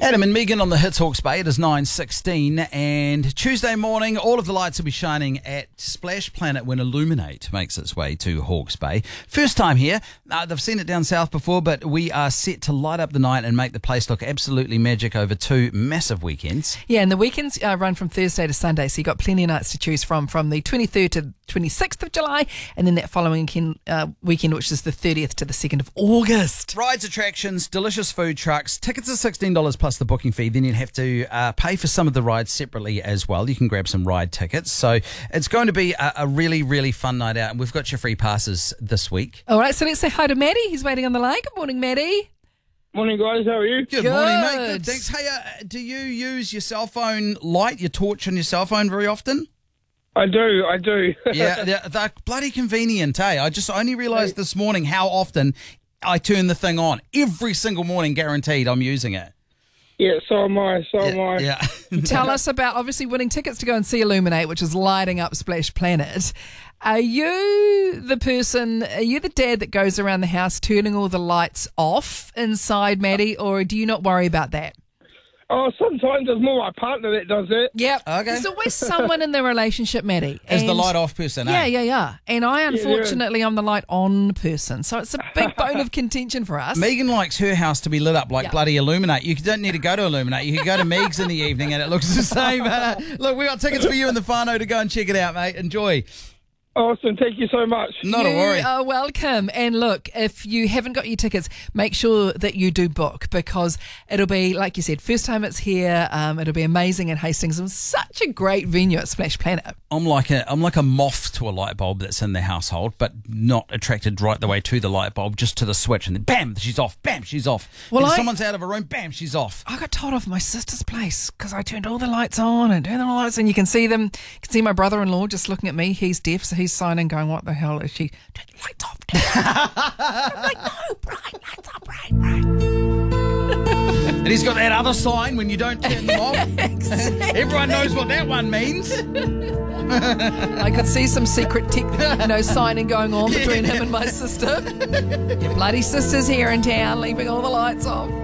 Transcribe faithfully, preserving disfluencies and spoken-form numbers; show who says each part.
Speaker 1: Adam and Megan on the Hits Hawke's Bay. It is nine sixteen, and Tuesday morning all of the lights will be shining at Splash Planet when Illuminate makes its way to Hawke's Bay. First time here. Uh, they've seen it down south before, but we are set to light up the night and make the place look absolutely magic over two massive weekends.
Speaker 2: Yeah, and the weekends uh, run from Thursday to Sunday, so you've got plenty of nights to choose from, from the twenty-third to twenty-sixth of July, and then that following weekend, uh, weekend which is the thirtieth to the second of August.
Speaker 1: Rides, attractions, delicious food trucks. Tickets are sixteen dollars plus the booking fee. Then you'd have to uh, pay for some of the rides separately as well. You can grab some ride tickets. So it's going to be a, a really, really fun night out, and we've got your free passes this week.
Speaker 2: All right, so let's say hi to Maddie. He's waiting on the line. Good morning, Maddie.
Speaker 3: Morning, guys. How are you?
Speaker 1: Good,
Speaker 2: Good.
Speaker 1: morning, mate. Good, thanks. Hey, uh, do you use your cell phone light, your torch on your cell phone very often?
Speaker 3: I do, I do.
Speaker 1: Yeah, they're, they're bloody convenient, eh? I just only realised this morning how often I turn the thing on. Every single morning, guaranteed, I'm using it.
Speaker 3: Yeah, so am I, so am I.
Speaker 1: Yeah.
Speaker 2: Tell us about obviously winning tickets to go and see Illuminate, which is lighting up Splash Planet. Are you the person, are you the dad that goes around the house turning all the lights off inside, Maddie, or do you not worry about that?
Speaker 3: Oh, sometimes it's more my partner that does it.
Speaker 2: Yep.
Speaker 1: Okay.
Speaker 2: There's always someone in the relationship, Maddie.
Speaker 1: As the
Speaker 2: and-
Speaker 1: light off person,
Speaker 2: Yeah,
Speaker 1: eh?
Speaker 2: yeah, yeah. And I, unfortunately, I'm the light on person. So it's a big bone of contention for us.
Speaker 1: Megan likes her house to be lit up like
Speaker 2: Yeah.
Speaker 1: bloody Illuminate. You don't need to go to Illuminate. You can go to Meg's in the evening and it looks the same. Uh, look, we got tickets for you in the whānau to go and check it out, mate. Enjoy.
Speaker 3: Awesome, thank you so much.
Speaker 1: Not
Speaker 2: you
Speaker 1: a worry.
Speaker 2: are welcome. And look, if you haven't got your tickets, make sure that you do book, because it'll be, like you said, first time it's here. Um, it'll be amazing in Hastings. It was such a great venue at Splash Planet.
Speaker 1: I'm like a I'm like a moth to a light bulb that's in the household, but not attracted right the way to the light bulb, just to the switch, and then bam, she's off. Bam, she's off.
Speaker 2: Well,
Speaker 1: and if
Speaker 2: I-
Speaker 1: someone's out of a room, bam, she's off.
Speaker 2: I got told off my sister's place because I turned all the lights on and turned all the lights, and you can see them. You can see my brother-in-law just looking at me. He's deaf, so he's signing, going, "What the hell is she? Turn the lights off." I'm like, "No, bright lights are bright, bright."
Speaker 1: And he's got that other sign when you don't turn them off. Everyone knows what that one means.
Speaker 2: I could see some secret tech, you know, signing going on between him and my sister. Your bloody sister's here in town, leaving all the lights off.